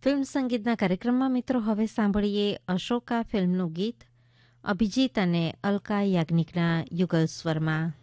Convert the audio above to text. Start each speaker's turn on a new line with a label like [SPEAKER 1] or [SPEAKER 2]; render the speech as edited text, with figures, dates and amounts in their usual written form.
[SPEAKER 1] Film સંગીતના કાર્યક્રમમાં મિત્રો હવે સાંભળીએ અશોકા ફિલ્મનું ગીત અભિજીત અને અલકા યાજ્ઞિકના યુગલ સ્વરમાં.